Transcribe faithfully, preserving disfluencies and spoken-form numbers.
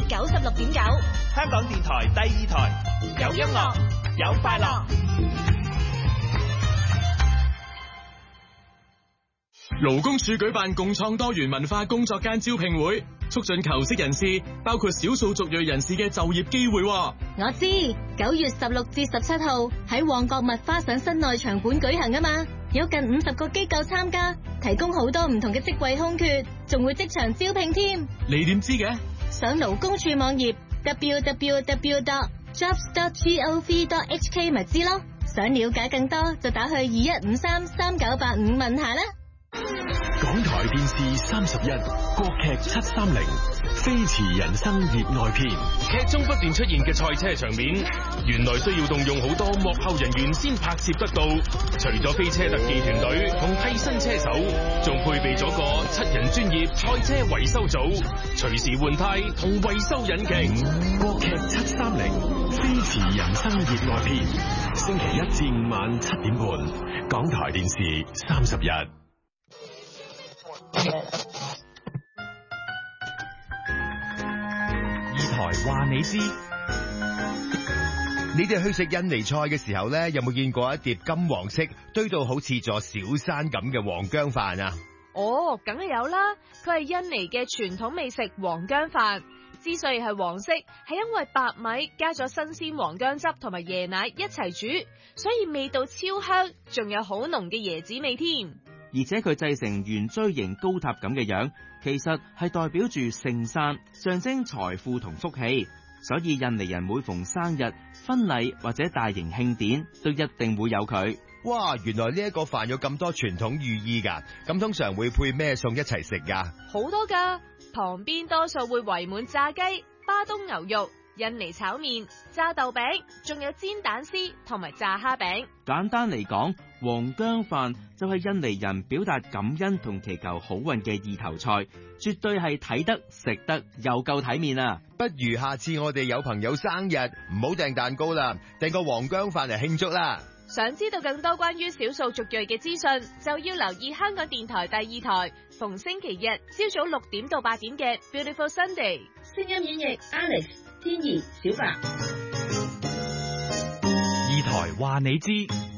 九十六點九， 香港電台第二台，有音樂，有快樂。 勞工處舉辦共創多元文化工作間招聘會，促進求職人士，包括少數族裔人士嘅就業機會。 我知，九月十六至十七號喺旺角麥花臣室內場館舉行啊嘛，有近五十個機構參加，提供好多唔同嘅職位空缺，仲會即場招聘添。 你點知嘅？ 上勞工處網頁 double-u double-u double-u dot jobs dot gov dot h k 咪知咯。想了解更多就打去二一五三三九八五問下啦。 港台電視三十一，國劇七三零，飛馳人生熱愛篇。 劇中不斷出現嘅賽車場面，原來需要動用好多幕後人員先拍攝得到。除咗飛車特技團隊同替身車手，仲配備咗個七人專業賽車維修組，隨時換胎同維修引擎。 國劇七三零，飛馳人生熱愛篇，星期一至五晚七點半，港台電視三十一。 二台話你知， 你哋去食印尼菜嘅時候咧，有冇見過一碟金黃色堆到好似座小山咁嘅黃薑飯啊？ 哦，梗係有啦，佢係印尼嘅傳統美食黃薑飯。之所以係黃色，係因為白米加咗新鮮黃薑汁同埋椰奶一齊煮，所以味道超香，仲有好濃嘅椰子味添。 而且佢製成圓錐形高塔咁嘅樣，其實係代表住聖山，象徵財富同福氣。所以印尼人每逢生日、婚禮或者大型慶典，都一定會有佢。 哇，原來呢一個飯有咁多傳統寓意噶，咁通常會配咩餸一齊食噶？ 好多噶，旁邊多數會圍滿炸雞、巴東牛肉、印尼炒麵、炸豆餅，仲有煎蛋絲同埋炸蝦餅。 簡單嚟講，黃薑飯就係印尼人表達感恩同祈求好運嘅意頭菜，絕對係睇得食得又夠體面啊！ 不如下次我哋有朋友生日，唔好訂蛋糕啦，訂個黃薑飯嚟慶祝啦！ 想知道更多關於少數族裔嘅資訊，就要留意香港電台第二台，逢星期日朝早六點到八點嘅 Beautiful Sunday。 聲音演繹 Alex、天怡、小白。 二台話你知。